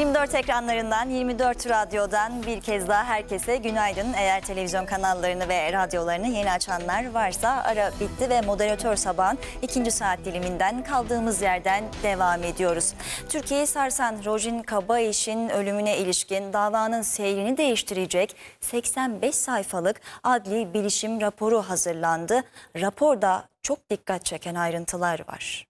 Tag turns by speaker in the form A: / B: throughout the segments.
A: 24 ekranlarından, 24 radyodan bir kez daha herkese günaydın. Eğer televizyon kanallarını ve radyolarını yeni açanlar varsa ara bitti ve moderatör sabahın ikinci saat diliminden kaldığımız yerden devam ediyoruz. Türkiye'yi sarsan Rojin Kabayiş'in ölümüne ilişkin davanın seyrini değiştirecek 85 sayfalık adli bilişim raporu hazırlandı. Raporda çok dikkat çeken ayrıntılar var.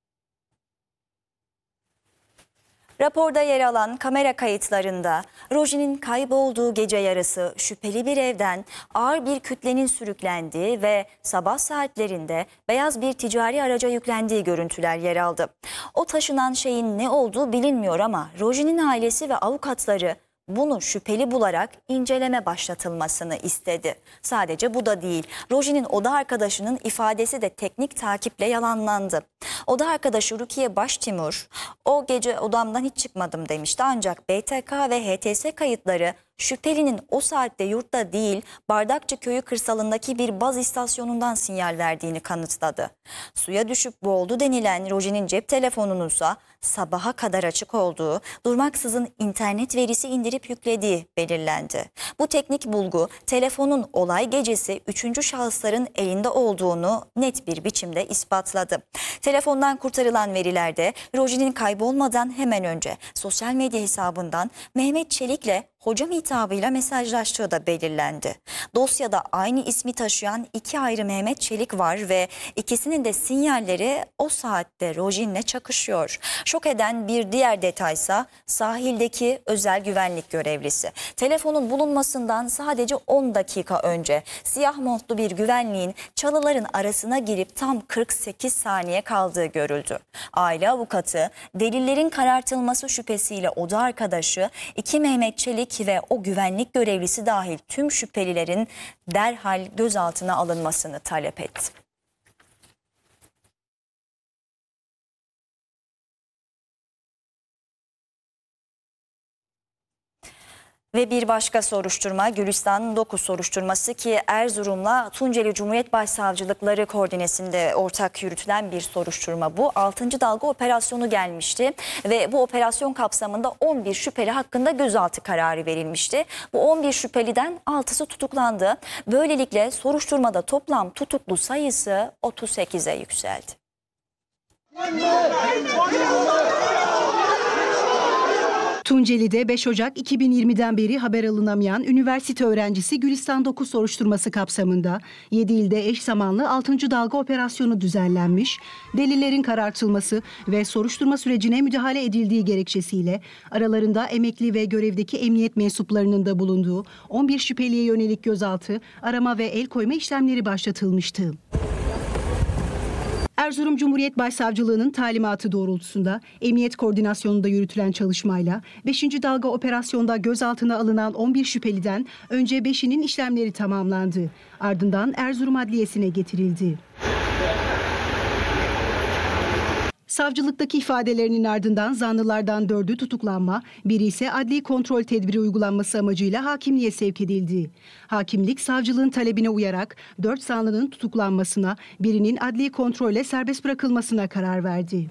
A: Raporda yer alan kamera kayıtlarında Rojin'in kaybolduğu gece yarısı şüpheli bir evden ağır bir kütlenin sürüklendiği ve sabah saatlerinde beyaz bir ticari araca yüklendiği görüntüler yer aldı. O taşınan şeyin ne olduğu bilinmiyor ama Rojin'in ailesi ve avukatları bunu şüpheli bularak inceleme başlatılmasını istedi. Sadece bu da değil. Rojin'in oda arkadaşının ifadesi de teknik takiple yalanlandı. Oda arkadaşı Rukiye Baştimur, o gece odamdan hiç çıkmadım demişti. Ancak BTK ve HTS kayıtları şüphelinin o saatte yurtta değil, Bardakçı Köyü kırsalındaki bir baz istasyonundan sinyal verdiğini kanıtladı. Suya düşüp boğuldu denilen Rojin'in cep telefonununsa sabaha kadar açık olduğu, durmaksızın internet verisi indirip yüklediği belirlendi. Bu teknik bulgu telefonun olay gecesi üçüncü şahısların elinde olduğunu net bir biçimde ispatladı. Telefondan kurtarılan verilerde Rojin'in kaybolmadan hemen önce sosyal medya hesabından Mehmet Çelik'le hocam hitabıyla mesajlaştığı da belirlendi. Dosyada aynı ismi taşıyan iki ayrı Mehmet Çelik var ve ikisinin de sinyalleri o saatte Rojin'le çakışıyor. Şok eden bir diğer detaysa sahildeki özel güvenlik görevlisi. Telefonun bulunmasından sadece 10 dakika önce siyah montlu bir güvenliğin çalıların arasına girip tam 48 saniye kaldığı görüldü. Aile avukatı delillerin karartılması şüphesiyle oda arkadaşı iki Mehmet Çelik ve o güvenlik görevlisi dahil tüm şüphelilerin derhal gözaltına alınmasını talep etti. Ve bir başka soruşturma Gülistan 9 soruşturması ki Erzurum'la Tunceli Cumhuriyet Başsavcılıkları koordinesinde ortak yürütülen bir soruşturma bu. 6. dalga operasyonu gelmişti ve bu operasyon kapsamında 11 şüpheli hakkında gözaltı kararı verilmişti. Bu 11 şüpheliden 6'sı tutuklandı. Böylelikle soruşturmada toplam tutuklu sayısı 38'e yükseldi.
B: Tunceli'de 5 Ocak 2020'den beri haber alınamayan üniversite öğrencisi Gülistan 9 soruşturması kapsamında 7 ilde eş zamanlı 6. dalga operasyonu düzenlenmiş, delillerin karartılması ve soruşturma sürecine müdahale edildiği gerekçesiyle aralarında emekli ve görevdeki emniyet mensuplarının da bulunduğu 11 şüpheliye yönelik gözaltı, arama ve el koyma işlemleri başlatılmıştı. Erzurum Cumhuriyet Başsavcılığı'nın talimatı doğrultusunda emniyet koordinasyonunda yürütülen çalışmayla 5. dalga operasyonda gözaltına alınan 11 şüpheliden önce 5'inin işlemleri tamamlandı. Ardından Erzurum Adliyesi'ne getirildi. Savcılıktaki ifadelerinin ardından zanlılardan 4'ü tutuklanma, biri ise adli kontrol tedbiri uygulanması amacıyla hakimliğe sevk edildi. Hakimlik savcılığın talebine uyarak 4 zanlının tutuklanmasına, birinin adli kontrolle serbest bırakılmasına karar verdi.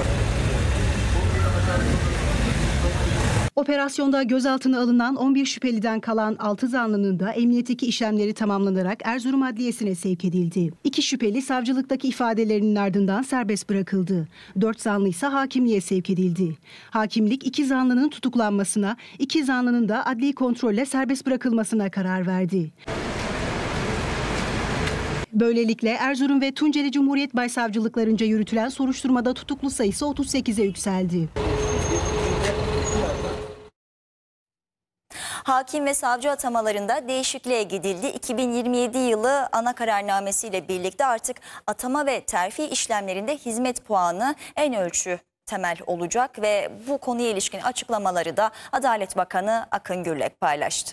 B: Operasyonda gözaltına alınan 11 şüpheliden kalan 6 zanlının da emniyetteki işlemleri tamamlanarak Erzurum Adliyesi'ne sevk edildi. 2 şüpheli savcılıktaki ifadelerinin ardından serbest bırakıldı. 4 zanlı ise hakimliğe sevk edildi. Hakimlik 2 zanlının tutuklanmasına, 2 zanlının da adli kontrolle serbest bırakılmasına karar verdi. Böylelikle Erzurum ve Tunceli Cumhuriyet Başsavcılıklarınca yürütülen soruşturmada tutuklu sayısı 38'e yükseldi.
A: Hakim ve savcı atamalarında değişikliğe gidildi. 2027 yılı ana kararnamesiyle birlikte artık atama ve terfi işlemlerinde hizmet puanı en ölçü temel olacak ve bu konuya ilişkin açıklamaları da Adalet Bakanı Akın Gürlek paylaştı.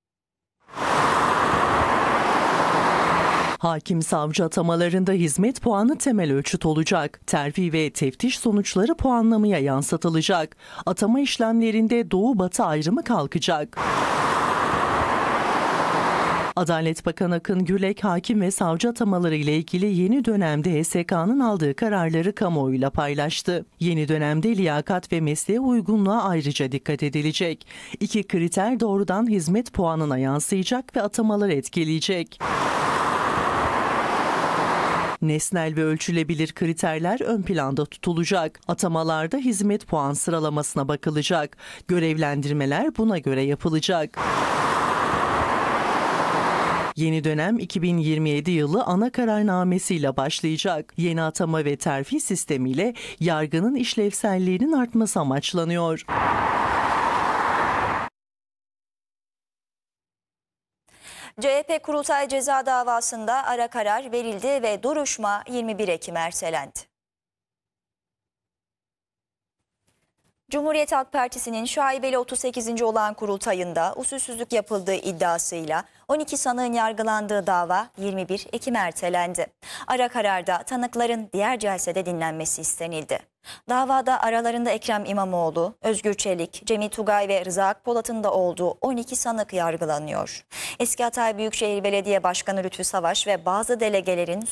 C: Hakim savcı atamalarında hizmet puanı temel ölçüt olacak. Terfi ve teftiş sonuçları puanlamaya yansıtılacak. Atama işlemlerinde doğu batı ayrımı kalkacak. Adalet Bakanı Akın Gürlek, hakim ve savcı atamaları ile ilgili yeni dönemde HSK'nın aldığı kararları kamuoyuyla paylaştı. Yeni dönemde liyakat ve mesleğe uygunluğa ayrıca dikkat edilecek. 2 kriter doğrudan hizmet puanına yansıyacak ve atamaları etkileyecek. Nesnel ve ölçülebilir kriterler ön planda tutulacak. Atamalarda hizmet puan sıralamasına bakılacak. Görevlendirmeler buna göre yapılacak. Yeni dönem 2027 yılı ana kararnamesiyle başlayacak. Yeni atama ve terfi sistemiyle yargının işlevselliğinin artması amaçlanıyor.
A: CHP Kurultay Ceza davasında ara karar verildi ve duruşma 21 Ekim ertelendi. Cumhuriyet Halk Partisi'nin şaibeli 38. olan kurultayında usulsüzlük yapıldığı iddiasıyla 12 sanığın yargılandığı dava 21 Ekim ertelendi. Ara kararda tanıkların diğer celsede dinlenmesi istenildi. Davada aralarında Ekrem İmamoğlu, Özgür Çelik, Cemil Tugay ve Rıza Akpolat'ın da olduğu 12 sanık yargılanıyor. Eski Hatay Büyükşehir Belediye Başkanı Lütfü Savaş ve bazı delegelerin